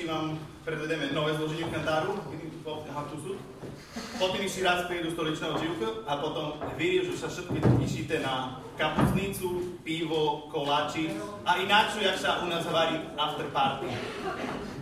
storočí vám predvedeme nové zloženie kantáru, tu sú. Potom ešte raz prídu stoličného živka a potom vy už sa všetky tešíte na kapusnicu, pivo, koláči a ináč, jak sa u nás varí after party.